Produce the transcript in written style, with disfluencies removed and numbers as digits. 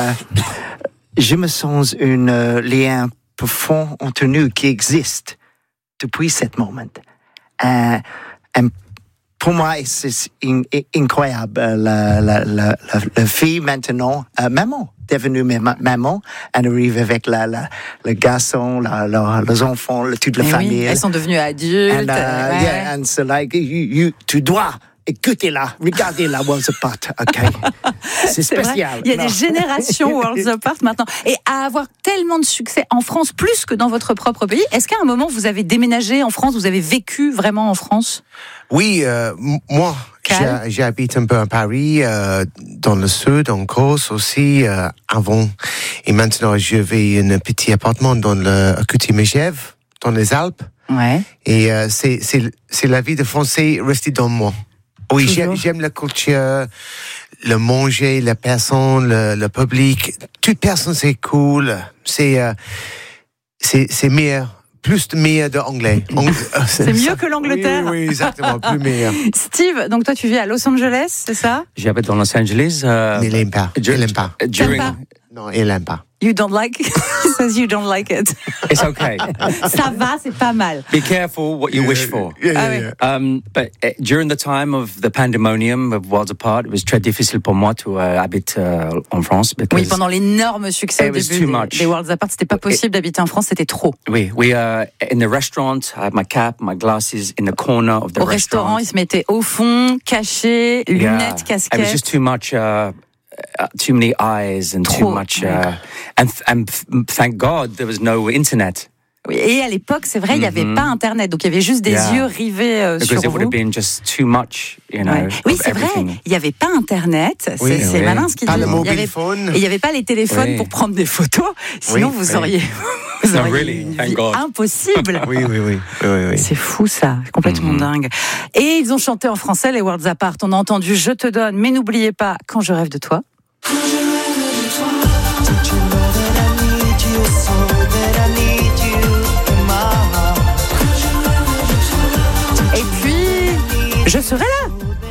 je me sens un lien profond entre nous qui existe depuis ce moment. Pour moi, c'est incroyable. La fille maintenant, maman, devenue maman, elle arrive avec le garçon, les enfants, toute la famille. Elles sont devenues adultes. And so like, tu dois écoutez-la, regardez-la Worlds Apart, ok. C'est spécial. Vrai. Il y a des générations Worlds Apart maintenant. Et à avoir tellement de succès en France, plus que dans votre propre pays, est-ce qu'à un moment, vous avez déménagé en France, vous avez vécu vraiment en France ? Oui, moi, j'habite un peu à Paris, dans le sud, en Corse aussi, avant. Et maintenant, je vis un petit appartement dans le Coutier-Megève, dans les Alpes. Ouais. Et c'est la vie de Français restée dans moi. Oui, j'aime la culture, le manger, la personne, le public. Toute personne, c'est cool. C'est meilleur. Plus de meilleur de anglais. C'est mieux que l'Angleterre. Oui, exactement, plus meilleur. Steve, donc toi tu vis à Los Angeles, c'est ça ? J'habite dans Los Angeles. Mais il n'aime pas. Non, il n'aime pas. You don't like it? He says you don't like it. It's okay. Ça va, c'est pas mal. Be careful what you wish for. Yeah. But during the time of the pandemonium of Worlds Apart, it was très difficile pour moi to habiter en France. Oui, pendant l'énorme succès au début des Worlds Apart, c'était pas possible d'habiter en France, c'était trop. Oui, we in the restaurant, I had my cap, my glasses in the corner of the restaurant. Au restaurant, ils se mettaient au fond, cachés, lunettes, casquettes. It was just too much. Too many eyes and too much, and thank God there was no internet. Oui, et à l'époque, c'est vrai, il n'y avait pas Internet, donc il y avait juste des yeux rivés sur vous. Because it would have been just too much, you know. Ouais. Oui, c'est vrai, il n'y avait pas Internet, c'est malin ce qu'il dit. Pas le mobile phone. Et il n'y avait pas les téléphones pour prendre des photos, sinon vous auriez une vie impossible. Oui. C'est fou ça, complètement dingue. Et ils ont chanté en français les Worlds Apart, on a entendu Je te donne, mais n'oubliez pas Quand je rêve de toi. Et puis, Je serai